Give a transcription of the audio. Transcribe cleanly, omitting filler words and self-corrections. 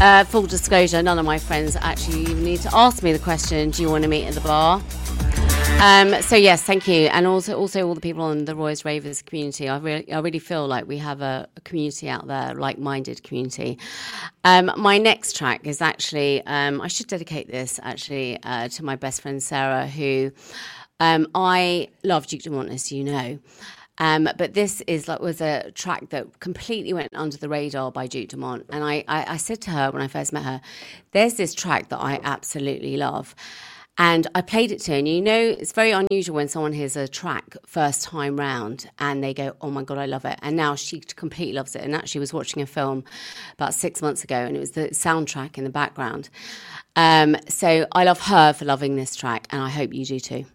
Full disclosure, none of my friends actually even need to ask me the question, do you want to meet at the bar? So yes, thank you. And also all the people in the Roy's Ravers community. I really feel like we have a community out there, like-minded community. My next track is actually, I should dedicate this actually to my best friend Sarah, who I love Duke Dumont, as you know. But this was a track that completely went under the radar by Duke Dumont. And I said to her when I first met her, there's this track that I absolutely love. And I played it to her. And it's very unusual when someone hears a track first time round and they go, oh my God, I love it. And now she completely loves it. And actually was watching a film about 6 months ago and it was the soundtrack in the background. So I love her for loving this track and I hope you do too.